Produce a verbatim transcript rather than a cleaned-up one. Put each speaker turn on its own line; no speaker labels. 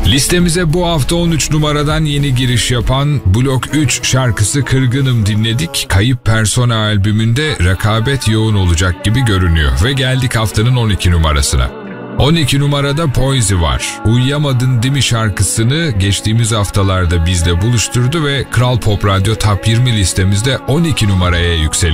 Listemize bu hafta on üç numaradan yeni giriş yapan Blok üç şarkısı Kırgınım dinledik. Kayıp Persona albümünde rekabet yoğun olacak gibi görünüyor ve geldik haftanın on iki numarasına. on iki numarada Poizy var. Uyuyamadın Değil mi şarkısını geçtiğimiz haftalarda bizle buluşturdu ve Kral Pop Radyo Top yirmi listemizde on iki numaraya yükseliyor.